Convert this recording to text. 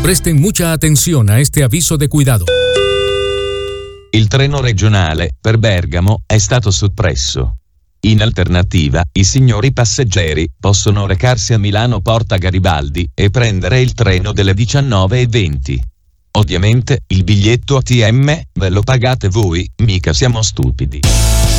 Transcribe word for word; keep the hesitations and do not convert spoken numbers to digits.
Presten mucha atención a este aviso de cuidado. Il treno regionale per Bergamo è stato soppresso. In alternativa, i signori passeggeri possono recarsi a Milano Porta Garibaldi e prendere il treno delle diciannove e venti. Ovviamente, il biglietto A T M ve lo pagate voi, mica siamo stupidi.